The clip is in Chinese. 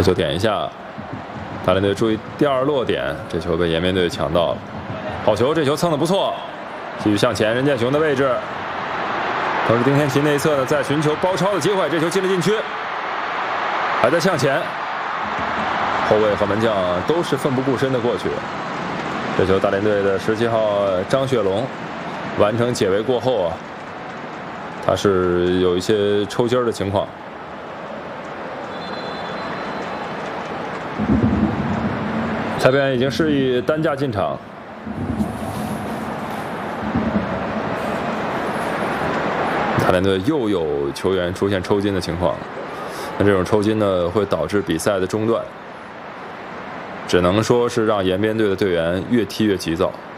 头球点一下，大连队注意第2落点，这球被延边队抢到了。好球，这球蹭得不错，继续向前，任建雄的位置。同时，丁天琪内侧呢在寻求包抄的机会，这球进了禁区，还在向前。后卫和门将都是奋不顾身的过去。这球大连队的17号张雪龙完成解围过后啊，他是有一些抽筋的情况。裁判员已经示意担架进场。大连队又有球员出现抽筋的情况，那这种抽筋呢会导致比赛的中断，只能说是让延边队的队员越踢越急躁。